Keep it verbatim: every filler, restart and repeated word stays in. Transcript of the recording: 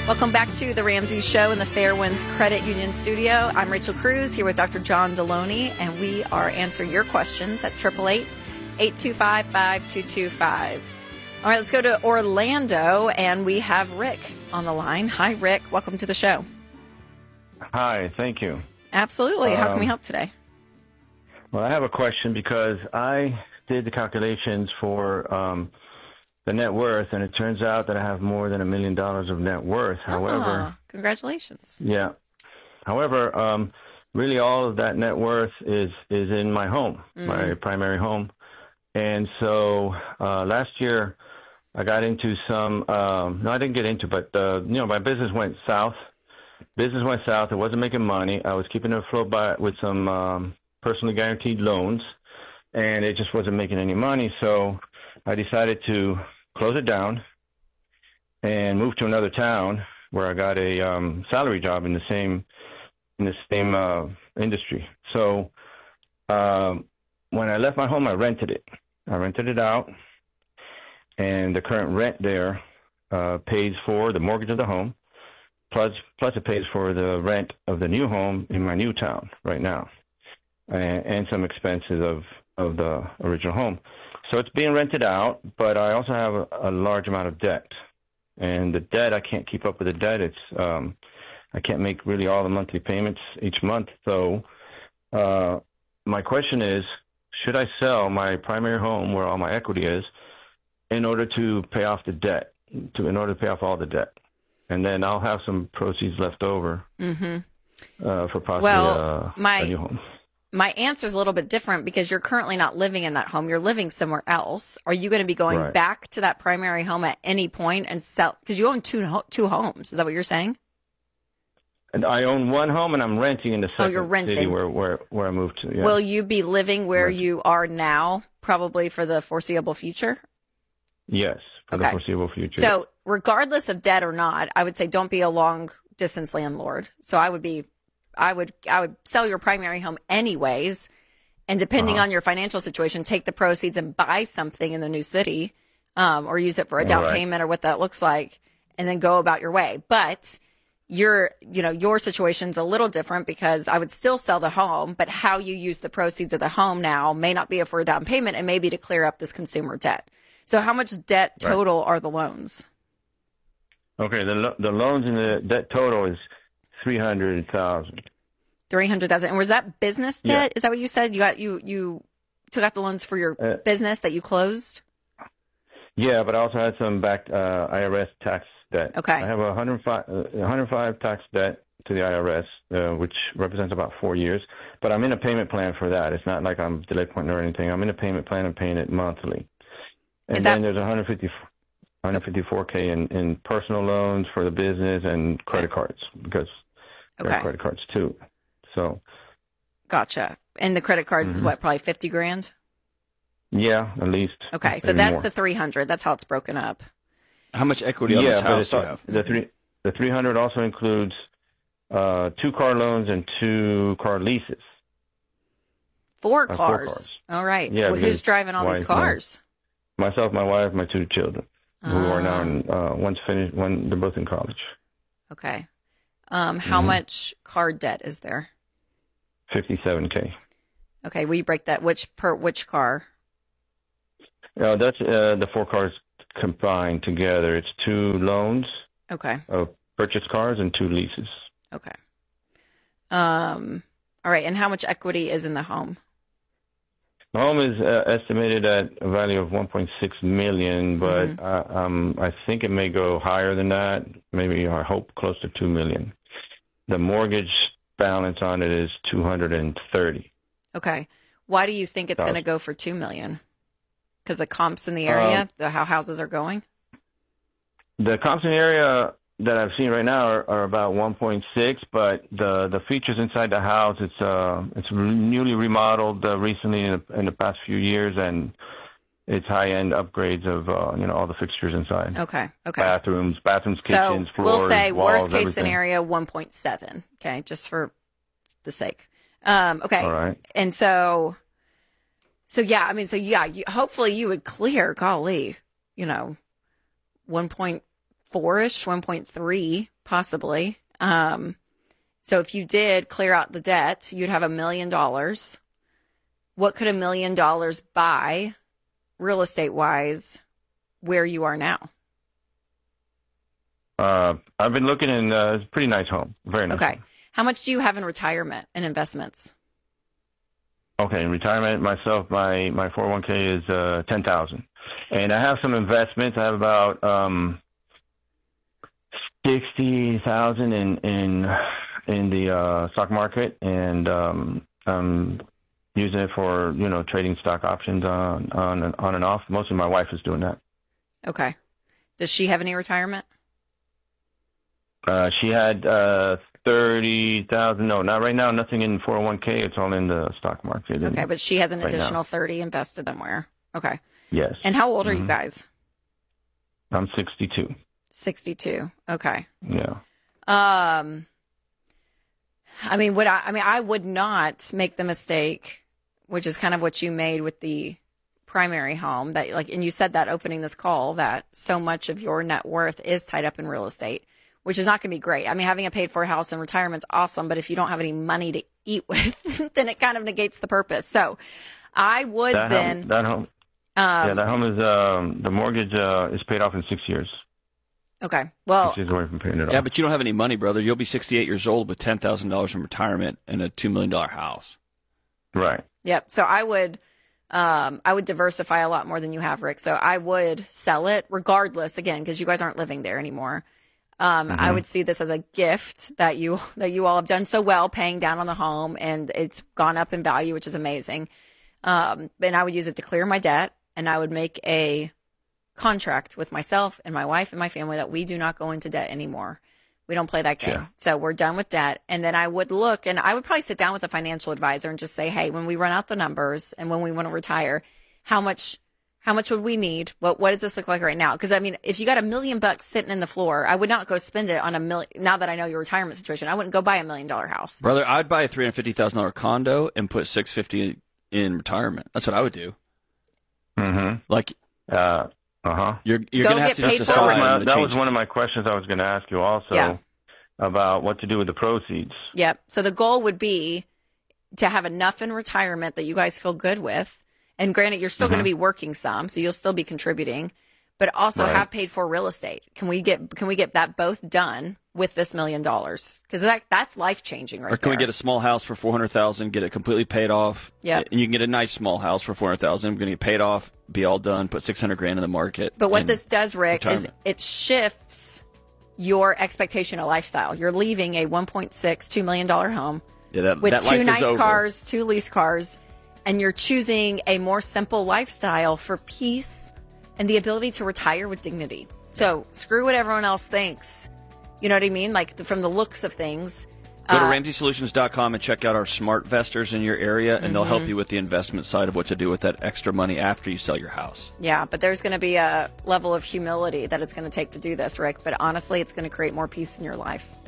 Welcome back to the Ramsey Show in the Fairwinds Credit Union studio. I'm Rachel Cruz here with Doctor John Deloney, and we are answering your questions at eight eight eight, eight two five, five two two five. All right, let's go to Orlando, and we have Rick on the line. Hi, Rick. Welcome to the show. Hi, thank you. Absolutely. How um, can we help today? Well, I have a question because I did the calculations for um, the net worth, and it turns out that I have more than a million dollars of net worth. However, oh, congratulations. Yeah. However, um, really all of that net worth is, is in my home, mm. my primary home. And so uh, last year I got into some, um, no, I didn't get into, but, uh, you know, my business went south. Business went south. I wasn't making money. I was keeping it afloat by, with some um, personally guaranteed loans, and it just wasn't making any money. So I decided to close it down and move to another town where I got a um, salary job in the same in the same uh, industry. So uh, when I left my home, I rented it. I rented it out, and the current rent there uh, pays for the mortgage of the home, plus plus it pays for the rent of the new home in my new town right now, and, and some expenses of, of the original home. So it's being rented out, but I also have a, a large amount of debt. And the debt, I can't keep up with the debt. It's um, I can't make really all the monthly payments each month. So uh, my question is, should I sell my primary home where all my equity is in order to pay off the debt, to in order to pay off all the debt? And then I'll have some proceeds left over mm-hmm. uh, for possibly well, uh, my, a new home. My answer is a little bit different because you're currently not living in that home. You're living somewhere else. Are you going to be going right. back to that primary home at any point and sell? Because you own two two homes. Is that what you're saying? And I own one home, and I'm renting in the second oh, you're renting. city where, where, where I moved to. Yeah. Will you be living where renting. you are now, probably for the foreseeable future? Yes, for okay. the foreseeable future. So regardless of debt or not, I would say don't be a long-distance landlord. So I would be, I would, I would sell your primary home anyways, and depending uh-huh. on your financial situation, take the proceeds and buy something in the new city, um, or use it for a down right. payment or what that looks like, and then go about your way. But your, you know, your situation's a little different because I would still sell the home, but how you use the proceeds of the home now may not be for a down payment and maybe to clear up this consumer debt. So how much debt total right. are the loans? Okay, the lo- the loans in the debt total is three hundred thousand. Three hundred thousand. And was that business debt? Yeah. Is that what you said? You got you you took out the loans for your uh, business that you closed? Yeah, but I also had some back uh, I R S tax debt. Okay. I have a one hundred five, uh, one hundred five tax debt to the I R S, uh, which represents about four years. But I'm in a payment plan for that. It's not like I'm delinquent or anything. I'm in a payment plan and paying it monthly. And Is then that... there's one hundred fifty, one hundred fifty-four K in, in personal loans for the business and credit cards because there okay. are credit cards too. So, gotcha. And the credit cards mm-hmm. is what, probably fifty grand? Yeah, at least. Okay, so that's more. The three hundred. That's how it's broken up. How much equity on yeah, this house do you have? The three, the three hundred also includes uh, two car loans and two car leases. Four uh, cars. Four cars. All right. Yeah, well, who's driving all these cars? My, myself, my wife, my two children, uh, who are now in, uh, one's finished, one they're both in college. Okay. Um, how mm-hmm. much car debt is there? Fifty-seven K. Okay. Will you break that? Which per which car? Uh, that's uh, the four cars combined together. It's two loans. Okay. Of purchase cars and two leases. Okay. Um. All right. And how much equity is in the home? The home is uh, estimated at a value of one point six million dollars, but mm-hmm. uh, um, I think it may go higher than that. Maybe I hope close to two million dollars. The mortgage balance on it is two hundred thirty. Okay. Why do you think it's going to go for two million dollars? Because of comps in the area, um, the, how houses are going? The comps in the area that I've seen right now are, are about one point six, but the, the features inside the house, it's uh it's newly remodeled uh, recently in the, in the past few years, and it's high-end upgrades of uh, you know all the fixtures inside. Okay, okay. Bathrooms, bathrooms, kitchens, so floors, we'll say walls, worst case everything. scenario one point seven. Okay, just for the sake. Um, okay. All right. And so, so yeah, I mean, so yeah, you, hopefully you would clear, golly, you know, one point four ish, one point three possibly. Um, so if you did clear out the debt, you'd have a million dollars. What could a million dollars buy real estate wise where you are now? Uh, I've been looking in uh, it's a pretty nice home. Very nice. Okay. home. How much do you have in retirement and investments? Okay, in retirement, myself, my, my four oh one k is uh, ten thousand, and I have some investments. I have about um, sixty thousand in in in the uh, stock market, and um, I'm using it for you know trading stock options on on on and off. Mostly, my wife is doing that. Okay. Does she have any retirement? Uh, she had uh, thirty thousand. No, not right now. Nothing in four oh one k. It's all in the stock market. Okay, but she has an right additional now. thirty invested somewhere. Okay. Yes. And how old are mm-hmm. you guys? I'm sixty-two. sixty-two. Okay. Yeah. Um, I mean, would I, I mean, I would not make the mistake, which is kind of what you made with the primary home that like, and you said that opening this call that so much of your net worth is tied up in real estate, which is not going to be great. I mean, having a paid for house and retirement's awesome, but if you don't have any money to eat with, then it kind of negates the purpose. So I would that then, home, that home, um, yeah, that home is, um, the mortgage, uh, is paid off in six years. okay. Well, Six years away from paying it off. Yeah, but you don't have any money, brother. You'll be sixty-eight years old with ten thousand dollars in retirement and a two million dollars house. Right. yep. So I would, um, I would diversify a lot more than you have, Rick. So I would sell it regardless, again, because you guys aren't living there anymore. Um, Mm-hmm. I would see this as a gift that you that you all have done so well paying down on the home, and it's gone up in value, which is amazing. Um, and I would use it to clear my debt, and I would make a contract with myself and my wife and my family that we do not go into debt anymore. We don't play that game. Yeah. So we're done with debt. And then I would look, and I would probably sit down with a financial advisor and just say, hey, when we run out the numbers and when we want to retire, how much How much would we need? What What does this look like right now? Because, I mean, if you got a million bucks sitting in the floor, I would not go spend it on a million. Now that I know your retirement situation, I wouldn't go buy a million dollar house. Brother, I'd buy a three hundred fifty thousand dollars condo and put six hundred fifty thousand dollars in retirement. That's what I would do. Mm-hmm. Like, Uh, uh-huh. you're you're Go going to have get to paid just for That was, decide. my, to that change. was one of my questions I was going to ask you also Yeah. about what to do with the proceeds. Yep. So the goal would be to have enough in retirement that you guys feel good with. And granted, you're still Mm-hmm. going to be working some, so you'll still be contributing, but also Right. have paid for real estate. Can we get Can we get that both done with this million dollars? Because that that's life changing, right Or can we there. get a small house for four hundred thousand dollars, get it completely paid off? Yep. And you can get a nice small house for four hundred thousand dollars. We're going to get paid off, be all done, put six hundred grand in the market. But what and this does, Rick, is retirement. it shifts your expectation of lifestyle. You're leaving a one point six, two million dollars home yeah, that, with that two life nice is over. cars, two lease cars, and you're choosing a more simple lifestyle for peace and the ability to retire with dignity. So screw what everyone else thinks. You know what I mean? Like the, from the looks of things. Go to Uh, Ramsey Solutions dot com and check out our smart vestors in your area, and they'll Mm-hmm. help you with the investment side of what to do with that extra money after you sell your house. Yeah, but there's going to be a level of humility that it's going to take to do this, Rick. But honestly, it's going to create more peace in your life.